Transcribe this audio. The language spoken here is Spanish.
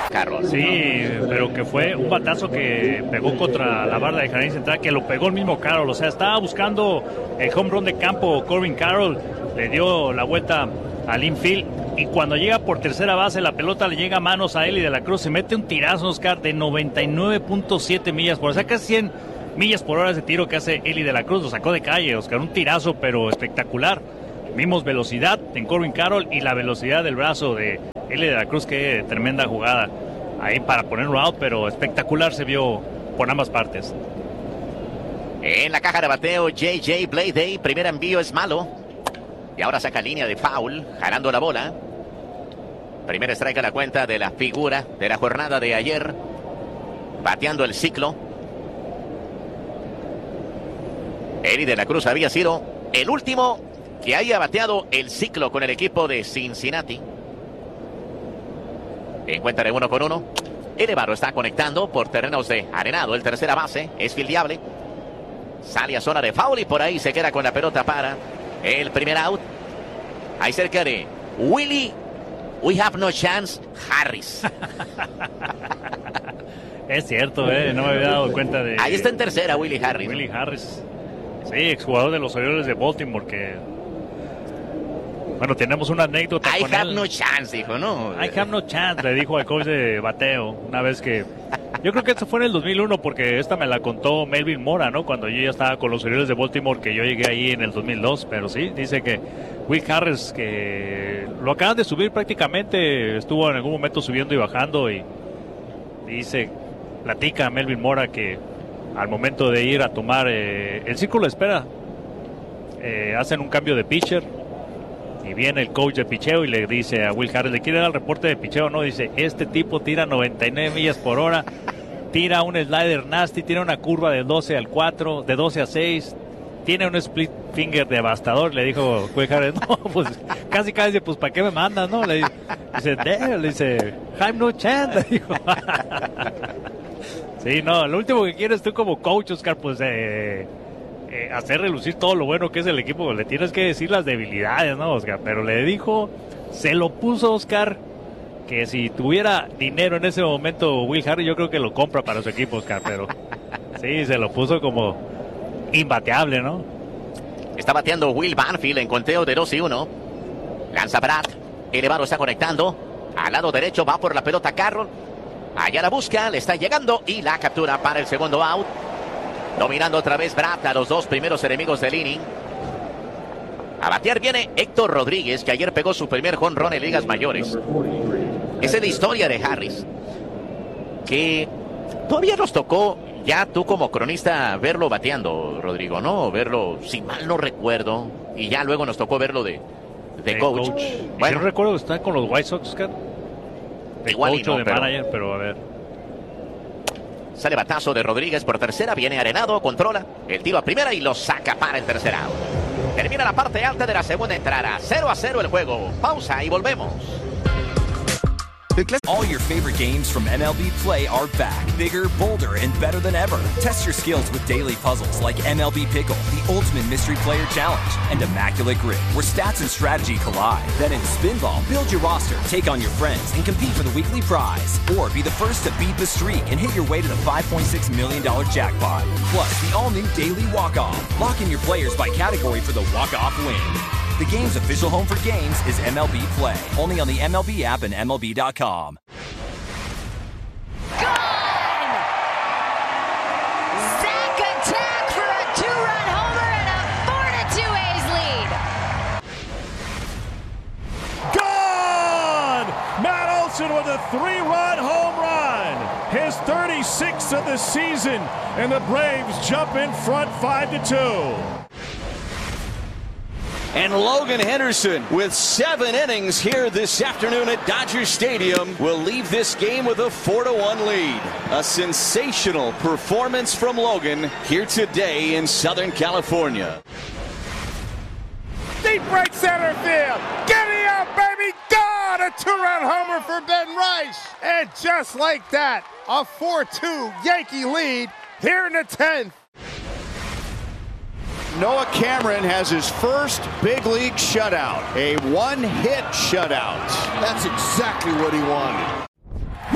Carlos. Sí, pero que fue un batazo que pegó contra la barra de jardín central, que lo pegó el mismo Carroll. O sea, estaba buscando el home run de campo Corbin Carroll, le dio la vuelta al infield y cuando llega por tercera base la pelota le llega a manos a Eli de la Cruz, se mete un tirazo, Oscar, de 99.7 millas por hora, o sea, casi 100 millas por hora ese tiro que hace Eli de la Cruz, lo sacó de calle, Oscar, un tirazo pero espectacular. Vimos velocidad en Corbin Carroll y la velocidad del brazo de Eli de la Cruz, qué tremenda jugada ahí para ponerlo out, pero espectacular se vio por ambas partes. En la caja de bateo, J.J. Bleday, primer envío es malo. Y ahora saca línea de foul, jalando la bola. Primer strike a la cuenta de la figura de la jornada de ayer. Bateando el ciclo. Eli de la Cruz había sido el último que haya bateado el ciclo con el equipo de Cincinnati. Encuentra de 1-1. Elevaro está conectando por terrenos de arenado. El tercera base es fildeable. Sale a zona de foul y por ahí se queda con la pelota para el primer out. Ahí cerca de Willie We Have No Chance Harris. Es cierto, no me había dado cuenta de... Ahí está en tercera Willie Harris. Willie Harris. Sí, exjugador de los Orioles de Baltimore que... Bueno, tenemos una anécdota con él. I have no chance, dijo, ¿no? I have no chance, le dijo al coach de bateo una vez que... Yo creo que esto fue en el 2001 porque esta me la contó Melvin Mora, ¿no? Cuando yo ya estaba con los Orioles de Baltimore, que yo llegué ahí en el 2002. Pero sí, dice que Will Harris, que lo acaban de subir prácticamente, estuvo en algún momento subiendo y bajando y dice, platica Melvin Mora que al momento de ir a tomar el círculo de espera, hacen un cambio de pitcher. Y viene el coach de picheo y le dice a Will Harris, ¿le quiere dar el reporte de picheo? No, dice, este tipo tira 99 millas por hora, tira un slider nasty, tiene una curva de 12 al 4, de 12 a 6, tiene un split finger devastador. Le dijo Will Harris, no, pues casi pues ¿para qué me mandas, no? Le dice, have no chance, le dijo. Sí, no, lo último que quieres tú como coach, Oscar, pues hacer relucir todo lo bueno que es el equipo. Le tienes que decir las debilidades, ¿no, Oscar? Pero le dijo, se lo puso, Oscar, que si tuviera dinero en ese momento Will Harris, yo creo que lo compra para su equipo, Oscar. Pero sí, se lo puso como imbateable, ¿no? Está bateando Will Banfield en conteo de 2-1. Lanza Brad. Elevaro está conectando. Al lado derecho va por la pelota Carroll. Allá la busca, le está llegando y la captura para el segundo out. Dominando otra vez Brad a los dos primeros enemigos del inning. A batear viene Héctor Rodríguez, que ayer pegó su primer home run en ligas mayores. Esa es la historia de Harris, que todavía nos tocó, ya tú como cronista, verlo bateando, Rodrigo, ¿no? Verlo, si mal no recuerdo, y ya luego nos tocó verlo de coach. Bueno, yo recuerdo que está con los White Sox, Oscar. De igual coach no, o de manager, pero a ver. Sale batazo de Rodríguez por tercera, viene Arenado, controla el tiro a primera y lo saca para el tercer out. Termina la parte alta de la segunda entrada, 0-0 el juego. Pausa y volvemos. All your favorite games from MLB Play are back, bigger, bolder, and better than ever. Test your skills with daily puzzles like MLB Pickle, the ultimate mystery player challenge, and Immaculate Grid, where stats and strategy collide. Then in Spinball, build your roster, take on your friends, and compete for the weekly prize. Or be the first to beat the streak and hit your way to the $5.6 million jackpot. Plus, the all-new Daily Walk-Off. Lock in your players by category for the walk-off win. The game's official home for games is MLB Play. Only on the MLB app and MLB.com. Gone! Zach attack for a two-run homer and a 4-2 A's lead. Gone! Matt Olson with a 3-run home run. His 36th of the season, and the Braves jump in front 5-2. And Logan Henderson, with 7 innings here this afternoon at Dodger Stadium, will leave this game with a 4-1 lead. A sensational performance from Logan here today in Southern California. Deep right center field. Giddy up, baby. Gone! A 2-run homer for Ben Rice. And just like that, a 4-2 Yankee lead here in the 10th. Noah Cameron has his first big league shutout, a one-hit shutout. That's exactly what he wanted.